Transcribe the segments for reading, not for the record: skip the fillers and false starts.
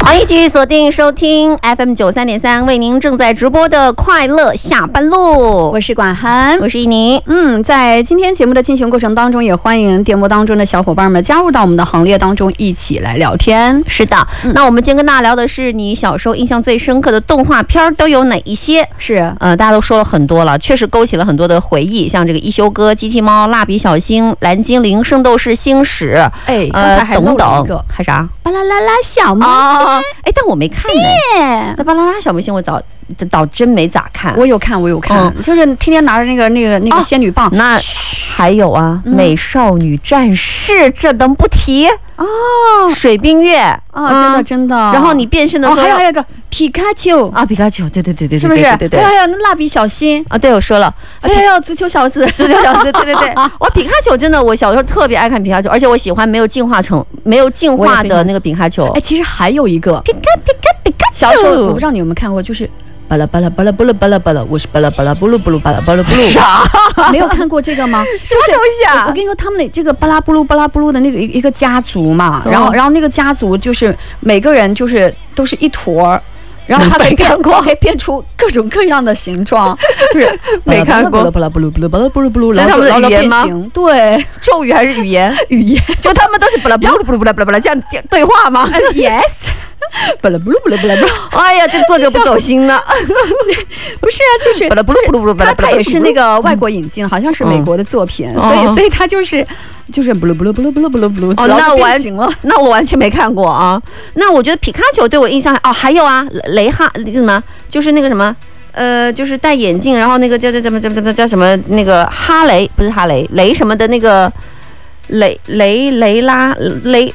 欢迎继续锁定收听 FM93.3，为您正在直播的快乐下班路。 我是管涵， 我是依妮。 在今天节目的进行过程当中，也欢迎电波当中的小伙伴们加入到我们的行列当中，一起来聊天。 是的，那我们今天跟大家聊的是你小时候印象最深刻的动画片都有哪一些？ 是， 大家都说了很多了，确实勾起了很多的回忆，像这个一休哥、机器猫、蜡笔小新、蓝精灵、圣斗士星矢， 刚才还漏了一个， 还啥？ 巴啦啦啦小魔仙。 但我没看呢。那巴啦啦小魔仙我倒真没咋看。 我有看，就是天天拿着那个仙女棒。 那还有啊，美少女战士这能不提？水冰月真的。 然后你变身的时候， 还有一个皮卡丘啊，皮卡丘，对， 是不是？对。还有那蜡笔小新啊，对，我说了， 还有足球小子， 对。我皮卡丘真的，我小时候特别爱看皮卡丘，而且我喜欢没有进化的那个皮卡丘。 其实还有一个皮卡小时候我不知道你有没有看过，就是巴拉巴拉巴拉巴拉巴拉巴拉，我是巴拉巴拉布鲁布鲁巴拉巴拉布鲁。 啥？ 没有看过这个吗？ 什么东西啊？ 我跟你说，他们的这个巴拉布鲁巴拉布鲁的那个一个家族嘛，然后那个家族就是每个人就是都是一坨。然后它可以变出各种各样的形状，就是没看过。 巴拉布鲁巴拉巴拉布鲁布鲁， 然后他们的语言吗？ 对， 咒语还是语言？ 语言， 就他们都是巴拉布鲁布鲁巴拉巴拉这样对话吗 ？Yes。巴拉布鲁布鲁布拉布鲁， 哎呀，这作者不走心呢。 不是啊，就是巴拉布鲁布鲁布鲁巴拉巴拉， 他也是那个外国引进，好像是美国的作品，所以他就是布鲁布鲁布鲁布鲁布鲁布鲁。 那我完全没看过啊。那我觉得皮卡丘对我印象还有啊，雷哈那个什么，就是那个什么。就是戴眼镜，然后那个叫什么那个哈雷，不是哈雷，雷什么的那个雷拉雷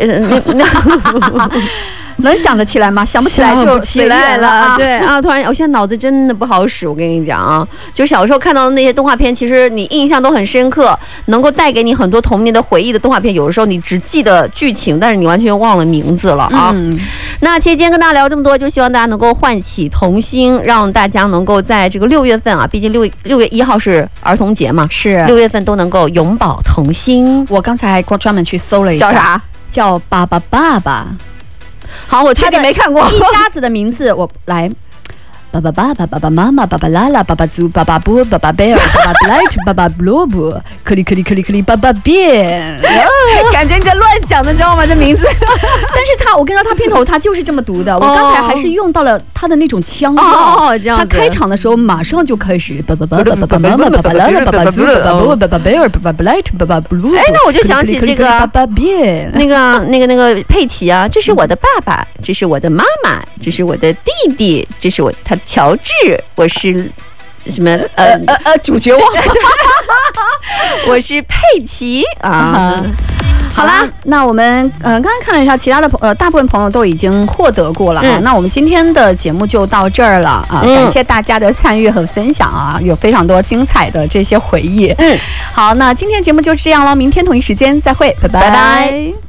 能想得起来吗？想不起来就起来了。对啊，突然我现在脑子真的不好使，我跟你讲啊，就小时候看到的那些动画片，其实你印象都很深刻，能够带给你很多童年的回忆的动画片，有的时候你只记得剧情，但是你完全忘了名字了啊。那其实今天跟大家聊这么多，就希望大家能够唤起童心，让大家能够在这个6月份啊，毕竟6月1号是儿童节嘛， 是 6月份都能够永葆童心。 我刚才专门去搜了一下， 叫啥？ 叫爸爸爸爸。 好，我确定没看过。 一家子的名字，我来。爸爸爸爸爸爸妈妈爸爸拉拉爸爸猪爸爸波爸爸贝尔爸爸 Blight 爸爸萝卜克里克里克里克里爸爸变， 感觉你在乱讲的，知道吗？这名字。 但是我跟你说，他片头他就是这么读的。我刚才还是用到了他的那种腔调。 这样子。 他开场的时候马上就开始爸爸爸爸爸爸妈妈爸爸拉拉爸爸猪爸爸波爸爸贝尔爸爸 Blight 爸爸 Blue。 那我就想起这个爸爸变那个佩奇啊，这是我的爸爸，这是我的妈妈，这是我的弟弟，这是他乔治，我是什么主角忘了， 我是佩奇啊。好啦， 那我们刚刚看了一下其他的大部分朋友都已经获得过了啊。那我们今天的节目就到这儿了啊，感谢大家的参与和分享啊，有非常多精彩的这些回忆。好，那今天节目就这样了，明天同一时间再会，拜拜。